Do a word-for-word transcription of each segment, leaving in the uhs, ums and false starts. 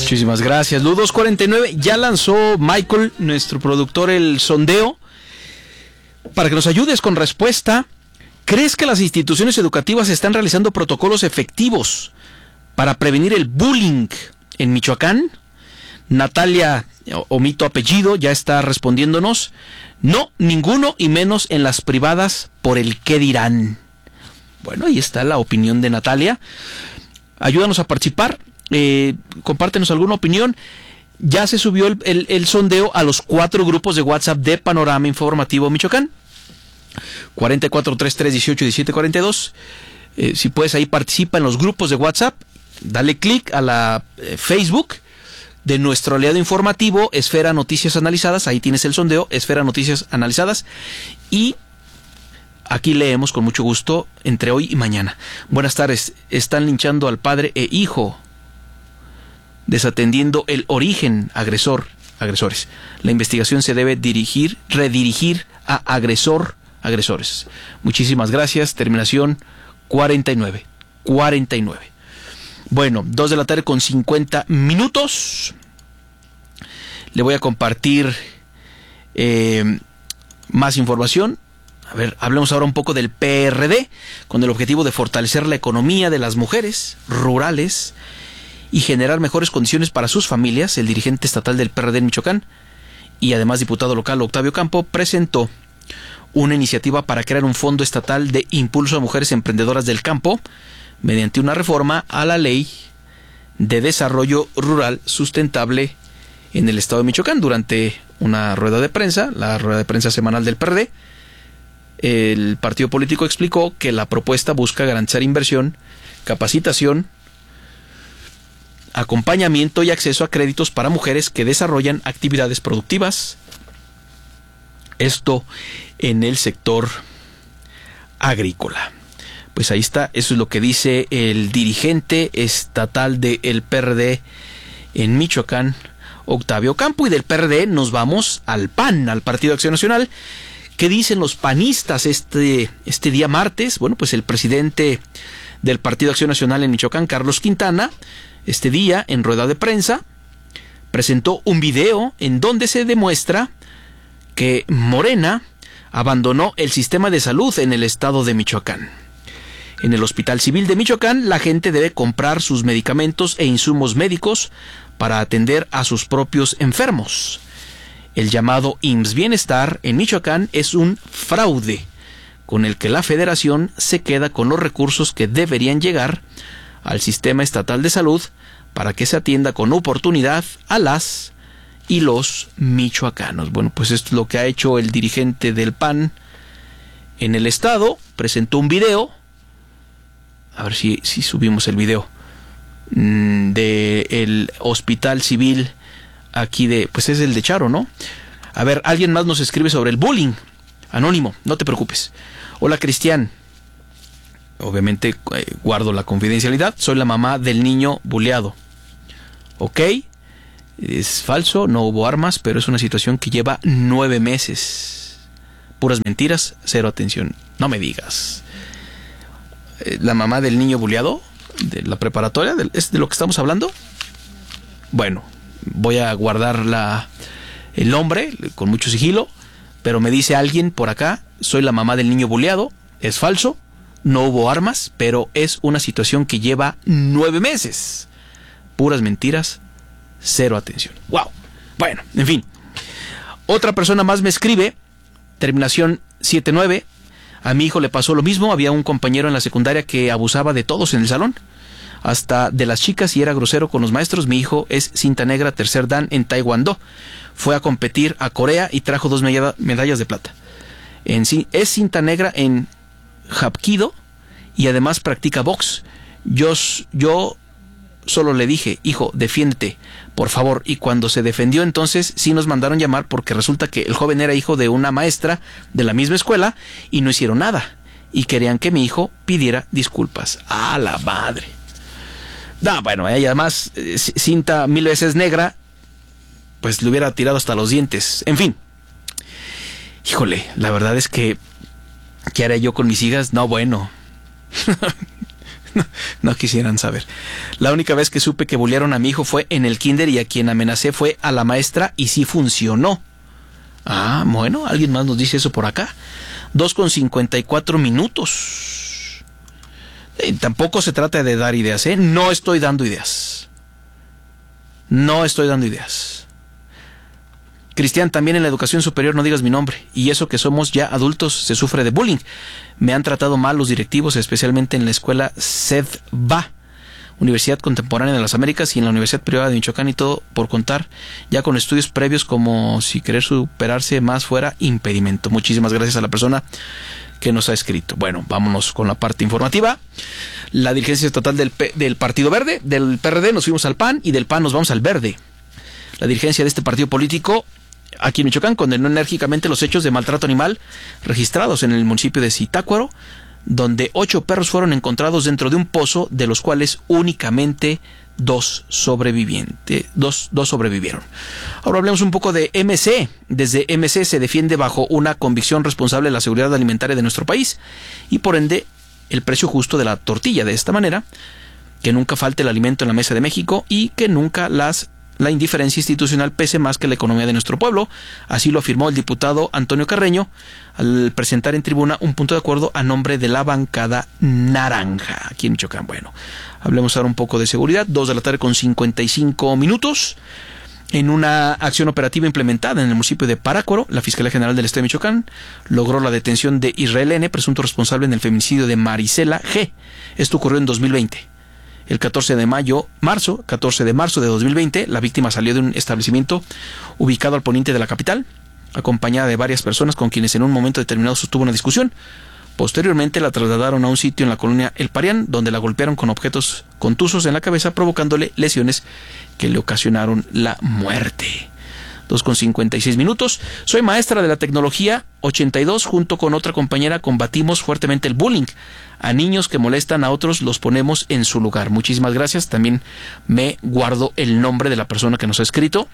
Muchísimas gracias. Lu dos cuarenta y nueve, ya lanzó Michael, nuestro productor, el sondeo para que nos ayudes con respuesta. ¿Crees que las instituciones educativas están realizando protocolos efectivos para prevenir el bullying en Michoacán? Natalia, omito apellido, ya está respondiéndonos. No, ninguno, y menos en las privadas por el qué dirán. Bueno, ahí está la opinión de Natalia. Ayúdanos a participar, eh, compártenos alguna opinión. Ya se subió el, el, el sondeo a los cuatro grupos de WhatsApp de Panorama Informativo Michoacán. cuarenta y cuatro, treinta y tres, dieciocho, diecisiete, cuarenta y dos. Eh, si puedes, ahí participa en los grupos de WhatsApp. Dale clic a la eh, Facebook de nuestro aliado informativo, Esfera Noticias Analizadas. Ahí tienes el sondeo, Esfera Noticias Analizadas. Y aquí leemos con mucho gusto entre hoy y mañana. Buenas tardes. Están linchando al padre e hijo, desatendiendo el origen agresor, agresores. La investigación se debe dirigir, redirigir a agresor, agresores. Muchísimas gracias. Terminación cuarenta y nueve. cuarenta y nueve. Bueno, dos de la tarde con cincuenta minutos. Le voy a compartir eh, más información. A ver, hablemos ahora un poco del P R D, con el objetivo de fortalecer la economía de las mujeres rurales y generar mejores condiciones para sus familias. El dirigente estatal del P R D en Michoacán y además diputado local Octavio Campo presentó una iniciativa para crear un fondo estatal de impulso a mujeres emprendedoras del campo mediante una reforma a la Ley de Desarrollo Rural Sustentable en el estado de Michoacán. Durante una rueda de prensa, la rueda de prensa semanal del P R D, el partido político explicó que la propuesta busca garantizar inversión, capacitación, acompañamiento y acceso a créditos para mujeres que desarrollan actividades productivas. Esto en el sector agrícola. Pues ahí está, eso es lo que dice el dirigente estatal del P R D en Michoacán, Octavio Campo. Y del P R D nos vamos al P A N, al Partido de Acción Nacional. ¿Qué dicen los panistas este, este día martes? Bueno, pues el presidente del Partido de Acción Nacional en Michoacán, Carlos Quintana, este día en rueda de prensa presentó un video en donde se demuestra que Morena abandonó el sistema de salud en el estado de Michoacán. En el Hospital Civil de Michoacán, la gente debe comprar sus medicamentos e insumos médicos para atender a sus propios enfermos. El llamado I M S S Bienestar en Michoacán es un fraude con el que la federación se queda con los recursos que deberían llegar al sistema estatal de salud para que se atienda con oportunidad a las y los michoacanos. Bueno, pues esto es lo que ha hecho el dirigente del P A N en el estado. Presentó un video. A ver si, si subimos el video de el Hospital Civil aquí de, pues es el de Charo, ¿no? A ver, alguien más nos escribe sobre el bullying. Anónimo, no te preocupes. Hola, Cristian. Obviamente eh, guardo la confidencialidad. Soy la mamá del niño buleado. Ok, es falso, no hubo armas, pero es una situación que lleva nueve meses. Puras mentiras, cero atención. No me digas. La mamá del niño buleado de la preparatoria, ¿es de lo que estamos hablando? Bueno, voy a guardar la, el nombre con mucho sigilo, pero me dice alguien por acá, soy la mamá del niño buleado, es falso, no hubo armas, pero es una situación que lleva nueve meses. Puras mentiras, cero atención. Wow. Bueno, en fin. Otra persona más me escribe, terminación setenta y nueve. A mi hijo le pasó lo mismo, había un compañero en la secundaria que abusaba de todos en el salón, hasta de las chicas, y era grosero con los maestros. Mi hijo es cinta negra tercer dan en taekwondo. Fue a competir a Corea y trajo dos medallas de plata. En, es cinta negra en hapkido y además practica box. Yo, yo solo le dije, hijo, defiéndete, por favor. Y cuando se defendió, entonces sí nos mandaron llamar, porque resulta que el joven era hijo de una maestra de la misma escuela y no hicieron nada. Y querían que mi hijo pidiera disculpas. ¡A la madre! No, bueno, ella además, eh, cinta mil veces negra, pues le hubiera tirado hasta los dientes. En fin. Híjole, la verdad es que, ¿qué haré yo con mis hijas? No, bueno. No quisieran saber. La única vez que supe que bullearon a mi hijo fue en el kinder y a quien amenacé fue a la maestra y sí funcionó. Ah, bueno, alguien más nos dice eso por acá. dos con cincuenta y cuatro minutos. Eh, tampoco se trata de dar ideas, ¿eh? No estoy dando ideas. No estoy dando ideas. Cristian, también en la educación superior no digas mi nombre. Y eso que somos ya adultos, se sufre de bullying. Me han tratado mal los directivos, especialmente en la escuela CEDVA, Universidad Contemporánea de las Américas, y en la Universidad Privada de Michoacán, y todo por contar ya con estudios previos, como si querer superarse más fuera impedimento. Muchísimas gracias a la persona que nos ha escrito. Bueno, vámonos con la parte informativa. La dirigencia estatal del, P del Partido Verde, del P R D, nos fuimos al P A N, y del P A N nos vamos al Verde. La dirigencia de este partido político aquí en Michoacán condenó enérgicamente los hechos de maltrato animal registrados en el municipio de Zitácuaro, donde ocho perros fueron encontrados dentro de un pozo, de los cuales únicamente dos sobrevivientes, dos, dos sobrevivieron. Ahora hablemos un poco de M C. Desde M C se defiende bajo una convicción responsable de la seguridad alimentaria de nuestro país y por ende el precio justo de la tortilla. De esta manera, que nunca falte el alimento en la mesa de México y que nunca las la indiferencia institucional pese más que la economía de nuestro pueblo. Así lo afirmó el diputado Antonio Carreño al presentar en tribuna un punto de acuerdo a nombre de la bancada naranja aquí en Michoacán. Bueno, hablemos ahora un poco de seguridad. Dos de la tarde con cincuenta y cinco minutos. En una acción operativa implementada en el municipio de Parácuaro, la Fiscalía General del Estado de Michoacán logró la detención de Israel N., presunto responsable en el feminicidio de Marisela G. Esto ocurrió en dos mil veinte. El catorce de mayo, marzo, catorce de marzo de dos mil veinte, la víctima salió de un establecimiento ubicado al poniente de la capital, acompañada de varias personas con quienes en un momento determinado sostuvo una discusión. Posteriormente la trasladaron a un sitio en la colonia El Parián, donde la golpearon con objetos contusos en la cabeza, provocándole lesiones que le ocasionaron la muerte. dos con cincuenta y seis minutos. Soy maestra de la tecnología ochenta y dos. Junto con otra compañera combatimos fuertemente el bullying. A niños que molestan a otros los ponemos en su lugar. Muchísimas gracias. También me guardo el nombre de la persona que nos ha escrito.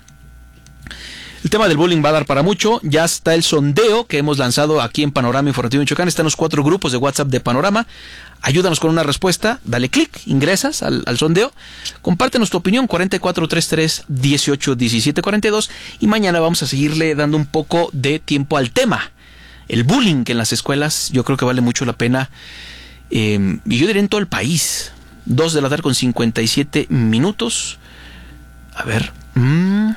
El tema del bullying va a dar para mucho. Ya está el sondeo que hemos lanzado aquí en Panorama Informativo Michoacán. Están los cuatro grupos de WhatsApp de Panorama. Ayúdanos con una respuesta. Dale clic, ingresas al, al sondeo. Compártenos tu opinión. cuarenta y cuatro treinta y tres dieciocho diecisiete cuarenta y dos. Y mañana vamos a seguirle dando un poco de tiempo al tema. El bullying en las escuelas. Yo creo que vale mucho la pena. Eh, y yo diré en todo el país. Dos de la tarde con cincuenta y siete minutos. A ver. Mmm...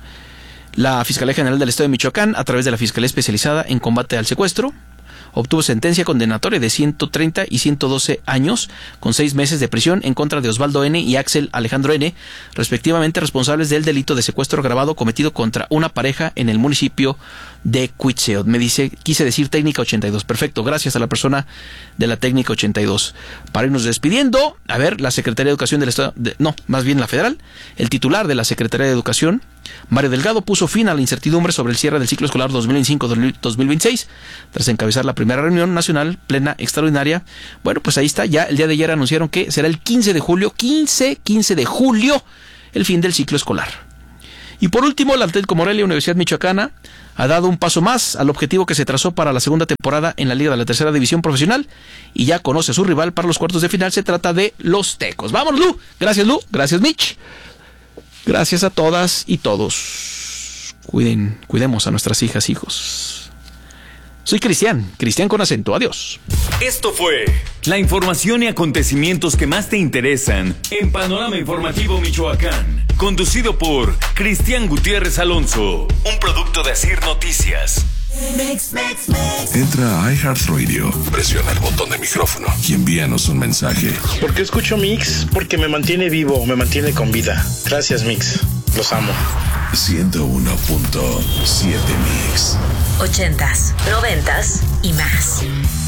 La Fiscalía General del Estado de Michoacán, a través de la Fiscalía Especializada en Combate al Secuestro, obtuvo sentencia condenatoria de ciento treinta y ciento doce años con seis meses de prisión en contra de Osvaldo N. y Axel Alejandro N., respectivamente responsables del delito de secuestro agravado cometido contra una pareja en el municipio de Cuitseot. Me dice, quise decir técnica ochenta y dos. Perfecto, gracias a la persona de la técnica ochenta y dos. Para irnos despidiendo, a ver, la Secretaría de Educación del Estado, de, no, más bien la federal, el titular de la Secretaría de Educación, Mario Delgado, puso fin a la incertidumbre sobre el cierre del ciclo escolar dos mil veinticinco dos mil veintiséis, tras encabezar la primera reunión nacional plena extraordinaria. Bueno, pues ahí está, ya el día de ayer anunciaron que será el quince de julio, quince, quince de julio, el fin del ciclo escolar. Y por último, la Atlético Morelia, Universidad Michoacana, ha dado un paso más al objetivo que se trazó para la segunda temporada en la Liga de la Tercera División Profesional y ya conoce a su rival para los cuartos de final. Se trata de los Tecos. ¡Vámonos, Lu! Gracias, Lu. Gracias, Mitch. Gracias a todas y todos. Cuiden, cuidemos a nuestras hijas, hijos. Soy Cristian, Cristian con acento. Adiós. Esto fue la información y acontecimientos que más te interesan en Panorama Informativo Michoacán. Conducido por Cristian Gutiérrez Alonso. Un producto de Asir Noticias. Mix, mix, mix. Entra a iHeartRadio, presiona el botón de micrófono y envíanos un mensaje. ¿Por qué escucho Mix? Porque me mantiene vivo, me mantiene con vida. Gracias, Mix. Los amo. ciento uno punto siete Mix. Ochentas, noventas y más.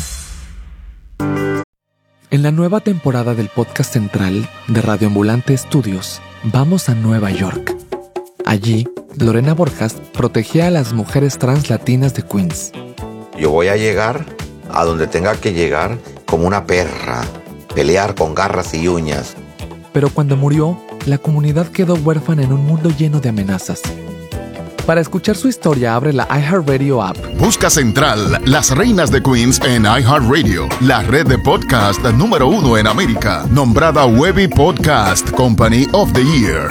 En la nueva temporada del podcast central de Radio Ambulante Estudios, vamos a Nueva York. Allí, Lorena Borjas protegía a las mujeres trans latinas de Queens. Yo voy a llegar a donde tenga que llegar como una perra, pelear con garras y uñas. Pero cuando murió, la comunidad quedó huérfana en un mundo lleno de amenazas. Para escuchar su historia, abre la iHeartRadio app. Busca Central, las reinas de Queens en iHeartRadio, la red de podcast número uno en América, nombrada Webby Podcast Company of the Year.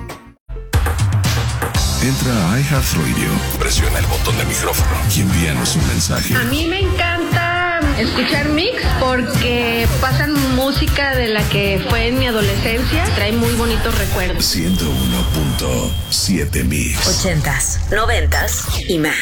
Entra a iHeartRadio, presiona el botón de micrófono y envíanos un mensaje. A mí me encanta escuchar Mix porque pasan música de la que fue en mi adolescencia. Trae muy bonitos recuerdos. ciento uno punto siete Mix. Ochentas, noventas y más.